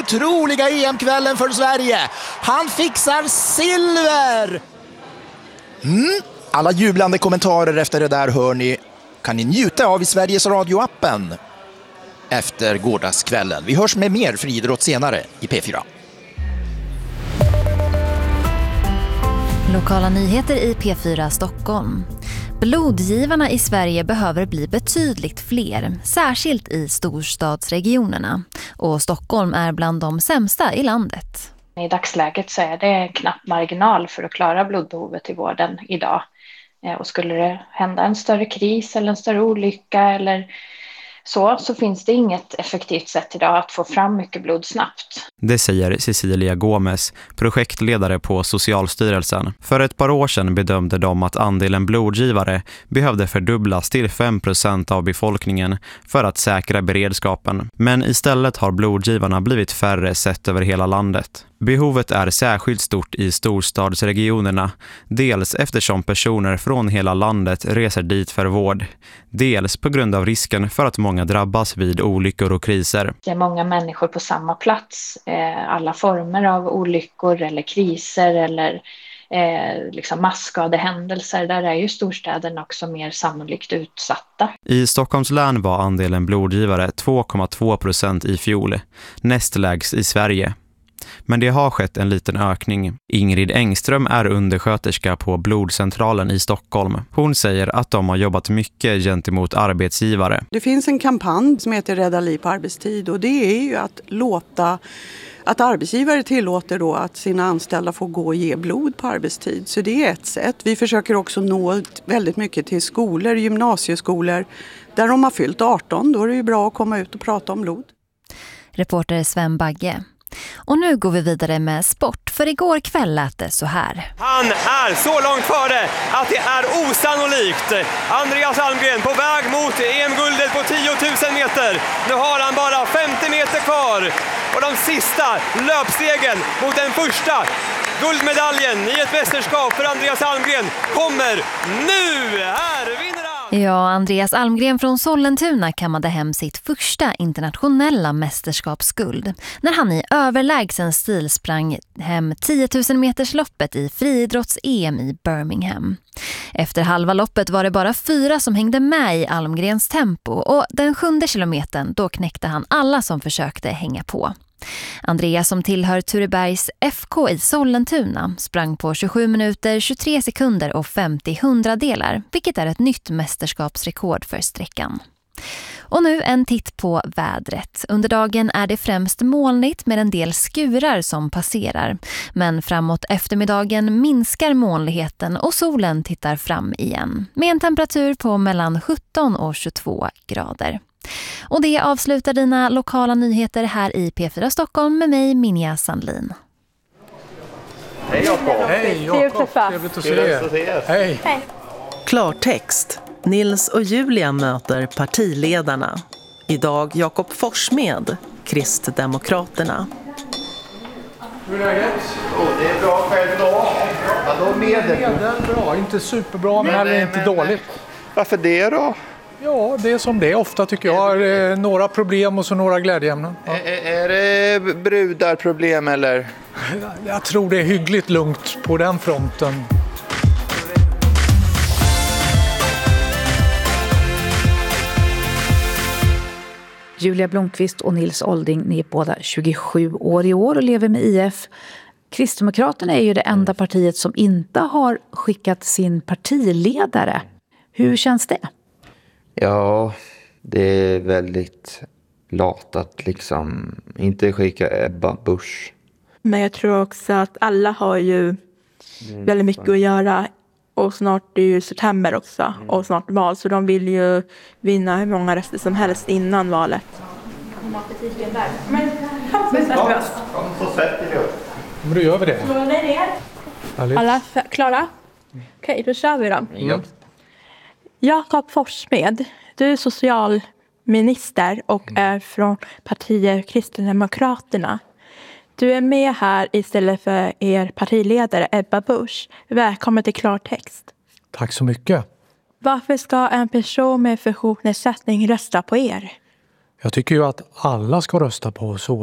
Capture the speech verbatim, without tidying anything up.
otroliga E M-kvällen för Sverige. Han fixar silver! Mm. Alla jublande kommentarer efter det där hör ni, kan ni njuta av i Sveriges Radio-appen efter gårdagskvällen. Vi hörs med mer friidrott senare i P fyra. Lokala nyheter i P fyra Stockholm. Blodgivarna i Sverige behöver bli betydligt fler, särskilt i storstadsregionerna. Och Stockholm är bland de sämsta i landet. I dagsläget så är det en knapp marginal för att klara blodbehovet i vården idag. Och skulle det hända en större kris eller en större olycka eller så, så finns det inget effektivt sätt idag att få fram mycket blod snabbt. Det säger Cecilia Gomes, projektledare på Socialstyrelsen. För ett par år sedan bedömde de att andelen blodgivare behövde fördubblas till fem procent av befolkningen för att säkra beredskapen. Men istället har blodgivarna blivit färre sett över hela landet. Behovet är särskilt stort i storstadsregionerna, dels eftersom personer från hela landet reser dit för vård, dels på grund av risken för att många drabbas vid olyckor och kriser. Det är många människor på samma plats, alla former av olyckor eller kriser eller eh, liksom massskadehändelser. Där är ju storstäderna också mer sannolikt utsatta. I Stockholms län var andelen blodgivare två komma två procent i fjol, näst lägst i Sverige. Men det har skett en liten ökning. Ingrid Engström är undersköterska på blodcentralen i Stockholm. Hon säger att de har jobbat mycket gentemot arbetsgivare. Det finns en kampanj som heter Rädda liv på arbetstid, och det är ju att låta att arbetsgivare tillåter då att sina anställda får gå och ge blod på arbetstid. Så det är ett sätt. Vi försöker också nå väldigt mycket till skolor, gymnasieskolor där de har fyllt arton. Då är det ju bra att komma ut och prata om blod. Reporter Sven Bagge. Och nu går vi vidare med sport, för igår kväll lät det så här. Han är så långt före att det är osannolikt. Andreas Almgren på väg mot E M-guldet på tio tusen meter. Nu har han bara femtio meter kvar. Och de sista löpstegen mot den första guldmedaljen i ett mästerskap för Andreas Almgren kommer nu. Här vinner han! Ja, Andreas Almgren från Sollentuna kammade hem sitt första internationella mästerskapsguld när han i överlägsen stil sprang hem tio tusen meters loppet i friidrotts-E M i Birmingham. Efter halva loppet var det bara fyra som hängde med i Almgrens tempo, och den sjunde kilometern då knäckte han alla som försökte hänga på. Andreas, som tillhör Turebergs F K i Sollentuna, sprang på tjugosju minuter, tjugotre sekunder och femtio hundradelar, vilket är ett nytt mästerskapsrekord för sträckan. Och nu en titt på vädret. Under dagen är det främst molnigt med en del skurar som passerar. Men framåt eftermiddagen minskar molnigheten och solen tittar fram igen. Med en temperatur på mellan sjutton och tjugotvå grader. Och det avslutar dina lokala nyheter här i P fyra Stockholm med mig, Minja Sandlin. Hej Jakob! Hej Jakob! Trevligt att se er. Hej! Hej. Klartext. Nils och Julia möter partiledarna. Idag Jakob Forssmed, Kristdemokraterna. Hur är läget? Oh, det är bra själv då. Ja, då medel. Medel bra, inte superbra men heller inte men, dåligt. Varför det då? Ja, det är som det är ofta tycker jag. Det är några problem och så några glädjeämnen. Ja. Är, är det brudarproblem eller? Jag tror det är hyggligt lugnt på den fronten. Julia Blomqvist och Nils Olding, ni är båda tjugosju år i år och lever med I F. Kristdemokraterna är ju det enda partiet som inte har skickat sin partiledare. Hur känns det? Ja, det är väldigt lat att liksom inte skicka Ebba Busch. Men jag tror också att alla har ju mm. väldigt mycket att göra. Och snart är ju september också. Mm. Och snart val. Så de vill ju vinna hur många röster som helst innan valet. Matbutiken där. Men han sätter vi oss. Så sätter vi oss. Men då gör vi det. Så är det. Alla klara? Okej, okay, då kör vi då. Mm. Jakob Forssmed, du är socialminister och mm. är från partiet Kristdemokraterna. Du är med här istället för er partiledare Ebba Busch. Välkommen till Klartext. Tack så mycket. Varför ska en person med funktionsnedsättning rösta på er? Jag tycker ju att alla ska rösta på oss